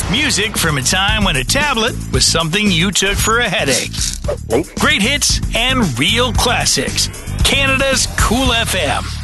Music from a time when a tablet was something you took for a headache. Great hits and real classics. Canada's Cool FM.